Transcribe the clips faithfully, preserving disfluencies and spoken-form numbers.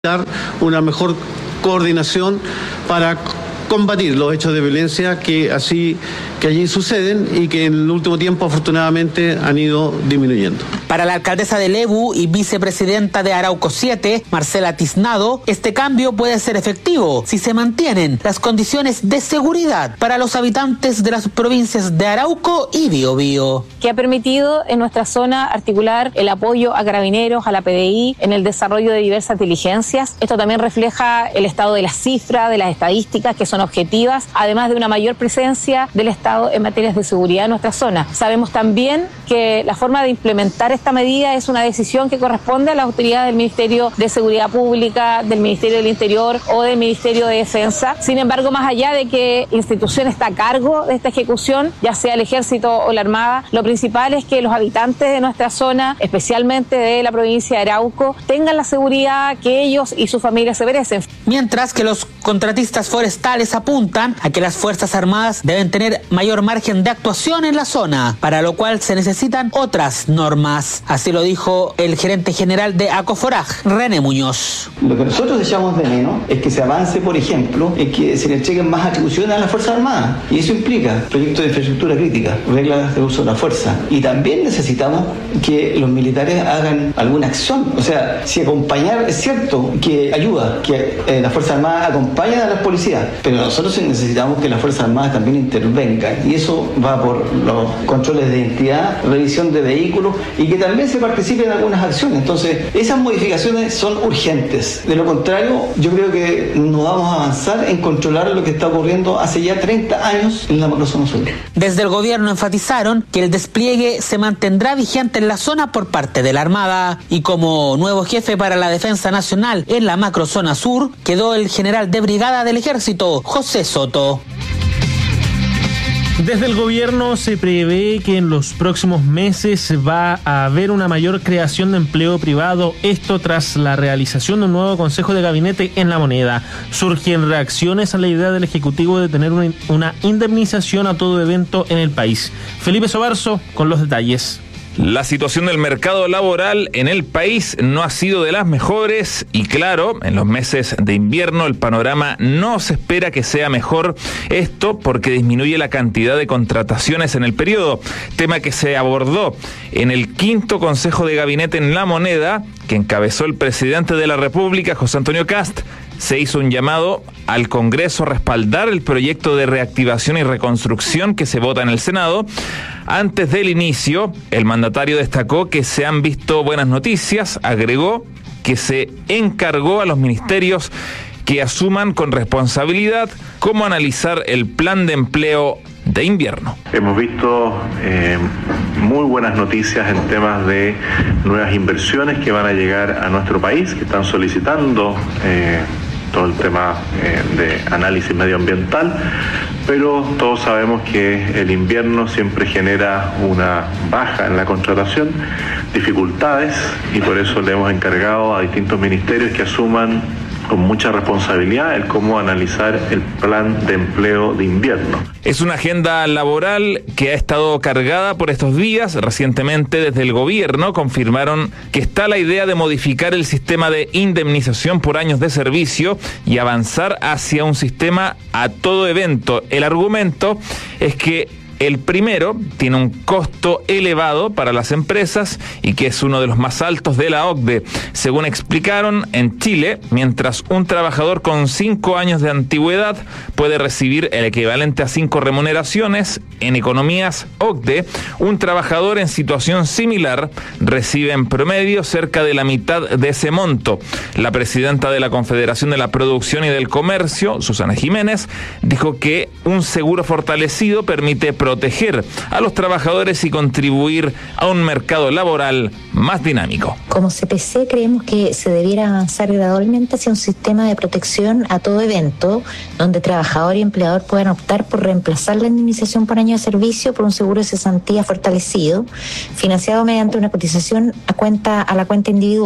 una mejor coordinación para combatir los hechos de violencia que así que allí suceden y que en el último tiempo afortunadamente han ido disminuyendo. Para la alcaldesa de Lebu y vicepresidenta de Arauco siete, Marcela Tiznado, este cambio puede ser efectivo si se mantienen las condiciones de seguridad para los habitantes de las provincias de Arauco y Biobío. Que ha permitido en nuestra zona articular el apoyo a carabineros, a la P D I, en el desarrollo de diversas diligencias. Esto también refleja el estado de las cifras, de las estadísticas que son objetivas, además de una mayor presencia del Estado en materias de seguridad en nuestra zona. Sabemos también que la forma de implementar esta medida es una decisión que corresponde a las autoridades del Ministerio de Seguridad Pública, del Ministerio del Interior o del Ministerio de Defensa. Sin embargo, más allá de que institución está a cargo de esta ejecución, ya sea el Ejército o la Armada, lo principal es que los habitantes de nuestra zona, especialmente de la provincia de Arauco, tengan la seguridad que ellos y sus familias se merecen. Mientras que los contratistas forestales apuntan a que las Fuerzas Armadas deben tener mayor margen de actuación en la zona, para lo cual se necesitan otras normas. Así lo dijo el gerente general de Acoforaj, René Muñoz. Lo que nosotros echamos de menos es que se avance, por ejemplo, en que se le entreguen más atribuciones a las Fuerzas Armadas. Y eso implica proyectos de infraestructura crítica, reglas de uso de la fuerza. Y también necesitamos que los militares hagan alguna acción. O sea, si acompañar, es cierto que ayuda, que eh, las Fuerzas Armadas acompañan a las policías, pero nosotros necesitamos que las Fuerzas Armadas también intervengan. Y eso va por los controles de identidad, revisión de vehículos y que también se participe en algunas acciones. Entonces, esas modificaciones son urgentes. De lo contrario, yo creo que no vamos a avanzar en controlar lo que está ocurriendo hace ya treinta años en la macrozona sur. Desde el gobierno enfatizaron que el despliegue se mantendrá vigente en la zona por parte de la Armada y como nuevo jefe para la defensa nacional en la macrozona sur quedó el general de brigada del Ejército, José Soto. Desde el gobierno se prevé que en los próximos meses va a haber una mayor creación de empleo privado, esto tras la realización de un nuevo Consejo de Gabinete en La Moneda. Surgen reacciones a la idea del Ejecutivo de tener una, una indemnización a todo evento en el país. Felipe Sobarzo con los detalles. La situación del mercado laboral en el país no ha sido de las mejores y claro, en los meses de invierno el panorama no se espera que sea mejor, esto porque disminuye la cantidad de contrataciones en el periodo, tema que se abordó en el quinto Consejo de Gabinete en La Moneda, que encabezó el presidente de la República, José Antonio Kast. Se hizo un llamado al Congreso a respaldar el proyecto de reactivación y reconstrucción que se vota en el Senado. Antes del inicio, el mandatario destacó que se han visto buenas noticias, agregó que se encargó a los ministerios que asuman con responsabilidad cómo analizar el plan de empleo de invierno. Hemos visto eh, muy buenas noticias en temas de nuevas inversiones que van a llegar a nuestro país, que están solicitando eh, todo el tema eh, de análisis medioambiental, pero todos sabemos que el invierno siempre genera una baja en la contratación, dificultades, y por eso le hemos encargado a distintos ministerios que asuman con mucha responsabilidad el cómo analizar el plan de empleo de invierno. Es una agenda laboral que ha estado cargada por estos días. Recientemente desde el gobierno confirmaron que está la idea de modificar el sistema de indemnización por años de servicio y avanzar hacia un sistema a todo evento. El argumento es que el primero tiene un costo elevado para las empresas y que es uno de los más altos de la O C D E. Según explicaron, en Chile, mientras un trabajador con cinco años de antigüedad puede recibir el equivalente a cinco remuneraciones, en economías O C D E, un trabajador en situación similar recibe en promedio cerca de la mitad de ese monto. La presidenta de la Confederación de la Producción y del Comercio, Susana Jiménez, dijo que un seguro fortalecido permite proteger a los trabajadores y contribuir a un mercado laboral más dinámico. Como C P C creemos que se debiera avanzar gradualmente hacia un sistema de protección a todo evento, donde trabajador y empleador puedan optar por reemplazar la indemnización por año de servicio por un seguro de cesantía fortalecido, financiado mediante una cotización a cuenta a la cuenta individual.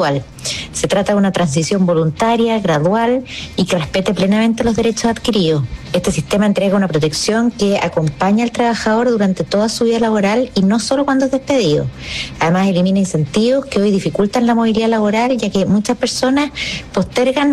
Se trata de una transición voluntaria, gradual y que respete plenamente los derechos adquiridos. Este sistema entrega una protección que acompaña al trabajador durante toda su vida laboral y no solo cuando es despedido. Además, elimina incentivos que hoy dificultan la movilidad laboral, ya que muchas personas postergan